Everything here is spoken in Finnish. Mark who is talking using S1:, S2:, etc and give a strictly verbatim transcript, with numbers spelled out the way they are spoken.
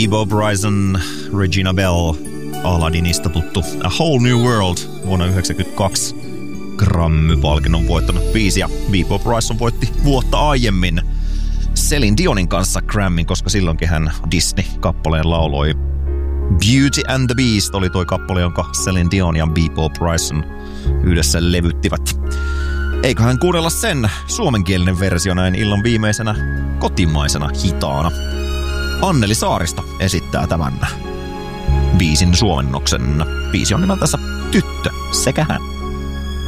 S1: Bebo Bryson, Regina Bell, Aladdinista tuttu A Whole New World vuonna yhdeksänkymmentäkaksi Grammy-palkinnon voittanut biisi, ja Bebo Bryson voitti vuotta aiemmin Celine Dionin kanssa Grammyn, koska silloinkin hän Disney-kappaleen lauloi. Beauty and the Beast oli toi kappale, jonka Celine Dion ja Bebo Bryson yhdessä levyttivät. Eiköhän kuunnella sen suomenkielinen versio näin illan viimeisenä kotimaisena hitaana. Anneli Saaristo esittää tämän biisin suomennoksen. Biisi on nimeltänsä Tyttö sekä hän.